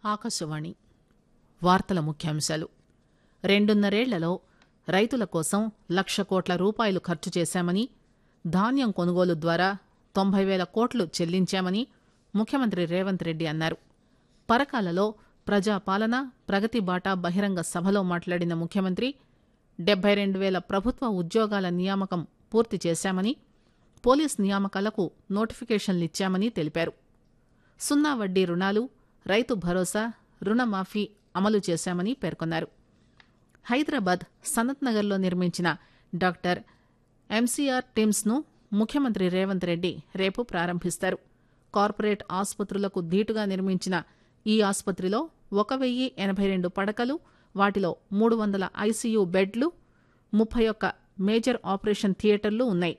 ఆకాశవాణి వార్తల ముఖ్యాంశాలు. 2.5 ఏళ్లలో రైతుల కోసం 1,00,000 కోట్ల రూపాయలు ఖర్చు చేశామని, ధాన్యం కొనుగోలు ద్వారా 90,000 కోట్లు చెల్లించామని ముఖ్యమంత్రి రేవంత్ రెడ్డి అన్నారు. పరకాలలో ప్రజాపాలన ప్రగతి బాట బహిరంగ సభలో మాట్లాడిన ముఖ్యమంత్రి 72,000 ప్రభుత్వ ఉద్యోగాల నియామకం పూర్తి చేశామని, పోలీస్ నియామకాలకు నోటిఫికేషన్లిచ్చామని తెలిపారు. సున్నా వడ్డీ రుణాలు, రైతు భరోసా, రుణమాఫీ అమలు చేశామని పేర్కొన్నారు. హైదరాబాద్ సనత్ నగర్లో నిర్మించిన డాక్టర్ ఎంసీఆర్ టిమ్స్ ను ముఖ్యమంత్రి రేవంత్ రెడ్డి రేపు ప్రారంభిస్తారు. కార్పొరేట్ ఆసుపత్రులకు ధీటుగా నిర్మించిన ఈ ఆసుపత్రిలో 1,082 పడకలు, వాటిలో 300 ఐసీయూ బెడ్లు, 31 మేజర్ ఆపరేషన్ థియేటర్లు ఉన్నాయి.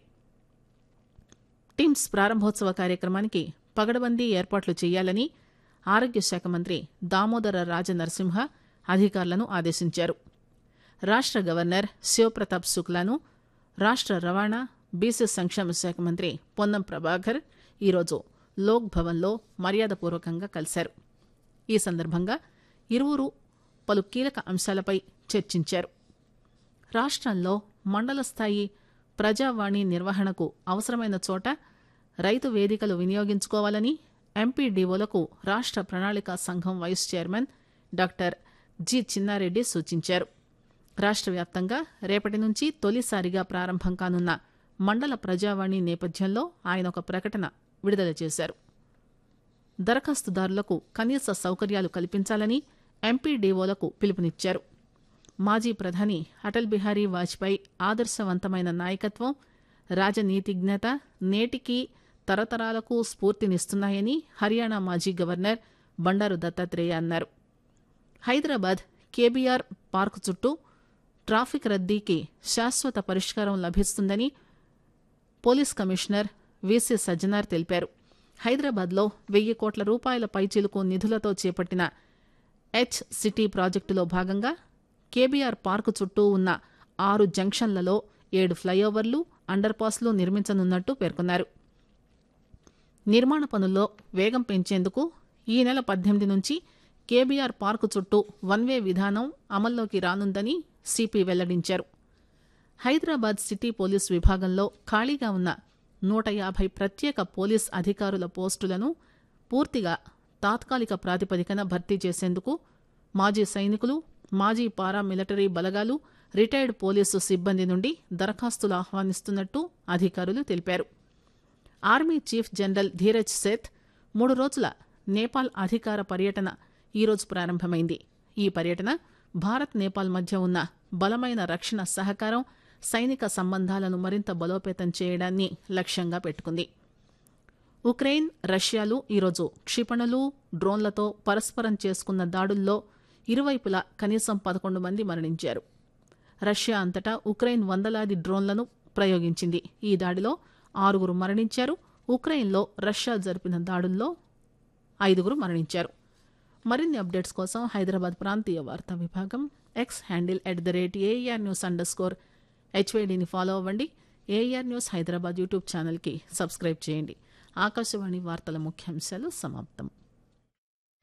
టిమ్స్ ప్రారంభోత్సవ కార్యక్రమానికి పగడబందీ ఏర్పాట్లు చేయాలని ఆరోగ్య శాఖ మంత్రి దామోదర రాజనరసింహ అధికారులను ఆదేశించారు. రాష్ట గవర్నర్ శివప్రతాప్ శుక్లాను రాష్ట రవాణా బీసీ సంక్షేమ శాఖ మంత్రి పొన్నం ప్రభాకర్ ఈరోజు లోక్ భవన్లో మర్యాదపూర్వకంగా కలిశారు. ఈ సందర్భంగా ఇరువురు పలు కీలక అంశాలపై చర్చించారు. రాష్ట్రంలో మండల స్థాయి ప్రజావాణి నిర్వహణకు అవసరమైన చోట రైతు వేదికలు వినియోగించుకోవాలని ఎంపీడీఓలకు రాష్ట్ర ప్రణాళికా సంఘం vice chairman doctor G Chinna Reddy సూచించారు. రాష్ట్ర వ్యాప్తంగా రేపటి నుంచి తొలిసారిగా ప్రారంభం కానున్న మండల ప్రజావాణి నేపథ్యంలో ఆయన ఒక ప్రకటన విడుదల చేశారు. దరఖాస్తుదారులకు కనీస సౌకర్యాలు కల్పించాలని ఎంపీడీఓలకు పిలుపునిచ్చారు. మాజీ ప్రధాని అటల్ బిహారీ వాజ్పేయి ఆదర్శవంతమైన నాయకత్వం, రాజనీతిజ్ఞత నేటికీ తరతరాలకు స్ఫూర్తినిస్తున్నాయని హర్యానా మాజీ గవర్నర్ బండారు దత్తాత్రేయ అన్నారు. హైదరాబాద్ కేబీఆర్ పార్కు చుట్టూ ట్రాఫిక్ రద్దీకి శాశ్వత పరిష్కారం లభిస్తుందని పోలీస్ కమిషనర్ వీసీ సజ్జనార్ తెలిపారు. హైదరాబాద్లో 1,000 కోట్ల రూపాయల పైచిలుకు నిధులతో చేపట్టిన హెచ్ సిటీ ప్రాజెక్టులో భాగంగా కేబీఆర్ పార్కు చుట్టూ ఉన్న 6 జంక్షన్లలో 7 ఫ్లైఓవర్లు, అండర్ పాస్లు నిర్మించనున్నట్టు పేర్కొన్నారు. నిర్మాణ పనుల్లో వేగం పెంచేందుకు ఈ నెల 18 నుంచి కేబీఆర్ పార్కు చుట్టూ వన్వే విధానం అమల్లోకి రానుందని సిపి వెల్లడించారు. హైదరాబాద్ సిటీ పోలీస్ విభాగంలో ఖాళీగా ఉన్న 150 ప్రత్యేక పోలీస్ అధికారుల పోస్టులను పూర్తిగా తాత్కాలిక ప్రాతిపదికన భర్తీ చేసేందుకు మాజీ సైనికులు, మాజీ పారామిలిటరీ బలగాలు, రిటైర్డ్ పోలీసు సిబ్బంది నుండి దరఖాస్తులు ఆహ్వానిస్తున్నట్టు అధికారులు తెలిపారు. Army chief general Dheeraj Seth 3 రోజుల నేపాల్ అధికార పర్యటన ఈరోజు ప్రారంభమైంది. ఈ పర్యటన భారత్ నేపాల్ మధ్య ఉన్న బలమైన రక్షణ సహకారం, సైనిక సంబంధాలను మరింత బలోపేతం చేయడాన్ని లక్ష్యంగా పెట్టుకుంది. ఉక్రెయిన్, రష్యాలు ఈరోజు క్షిపణులు, డ్రోన్లతో పరస్పరం చేసుకున్న దాడుల్లో ఇరువైపులా కనీసం 11 మంది మరణించారు. రష్యా అంతటా ఉక్రెయిన్ వందలాది డ్రోన్లను ప్రయోగించింది. ఈ దాడిలో 6 మరణించారు. ఉక్రెయిన్లో రష్యా జరిపిన దాడుల్లో 5 మరణించారు. మరిన్ని అప్డేట్స్ కోసం హైదరాబాద్ ప్రాంతీయ వార్తా విభాగం ఎక్స్ హ్యాండిల్ @ARNews_HYDని ఫాలో అవ్వండి. ఏఆర్ న్యూస్ హైదరాబాద్ యూట్యూబ్ ఛానల్కి సబ్స్క్రైబ్ చేయండి. ఆకాశవాణి వార్తల ముఖ్యాంశాలు సమాప్తం.